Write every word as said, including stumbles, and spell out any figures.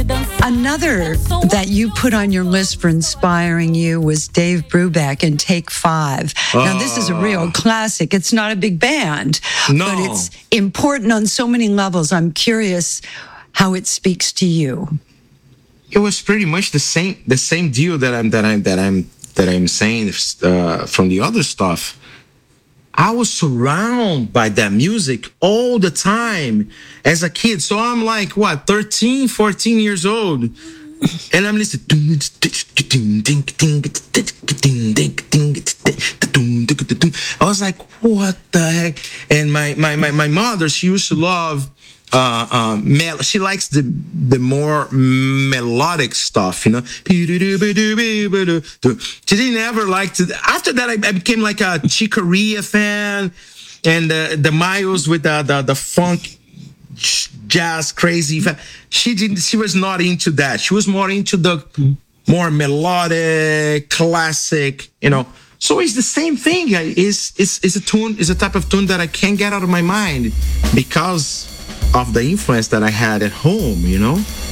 Another that you put on your list for inspiring you was Dave Brubeck and Take Five. Now, this is a real classic. It's not a big band, No. but it's important on so many levels. I'm curious how it speaks to you. It was pretty much the same the same deal that I'm that I'm that I'm that I'm saying uh, from the other stuff. I was surrounded by that music all the time as a kid. So I'm like, what, thirteen, fourteen years old. And I'm listening. I was like, what the heck? And my, my, my, my mother, she used to love uh, uh, mel- she likes the the more melodic stuff, you know. She didn't ever like to. After that, I, I became like a Chick Corea fan, and uh, the Miles with the, the the funk jazz crazy. She didn't. She was not into that. She was more into the more melodic, classic, you know. So it's the same thing. It's it's it's a tune. It's a type of tune that I can't get out of my mind because of the influence that I had at home, you know?